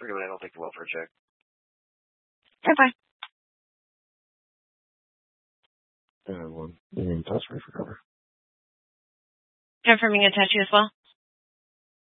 forget what I don't take the welfare check. Okay, bye. One. And that's right for cover. Confirming a tattoo as well.